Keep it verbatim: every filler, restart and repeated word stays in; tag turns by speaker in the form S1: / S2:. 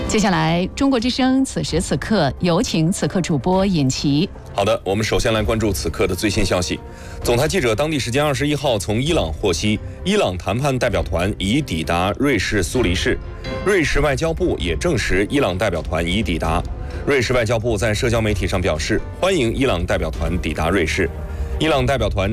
S1: 接下来，中国之声此时此刻有请此刻主播尹奇。
S2: 好的，我们首先来关注此刻的最新消息。总台记者当地时间二十一号从伊朗获悉，伊朗谈判代表团已抵达瑞士苏黎世。瑞士外交部也证实伊朗代表团已抵达。瑞士外交部在社交媒体上表示，欢迎伊朗代表团抵达瑞士。伊朗代表团